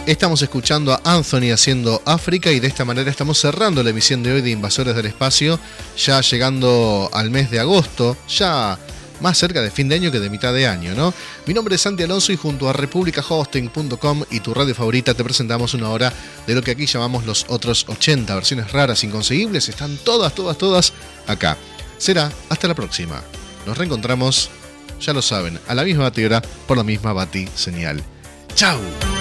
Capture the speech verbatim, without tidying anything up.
Estamos escuchando a Anthony haciendo África y de esta manera estamos cerrando la emisión de hoy de Invasores del Espacio, ya llegando al mes de agosto, ya más cerca de fin de año que de mitad de año, ¿no? Mi nombre es Santi Alonso y junto a republica hosting punto com y tu radio favorita te presentamos una hora de lo que aquí llamamos los otros ochenta, versiones raras, inconseguibles, están todas, todas, todas acá. Será hasta la próxima. Nos reencontramos, ya lo saben, a la misma batidora por la misma bati señal. ¡Chao!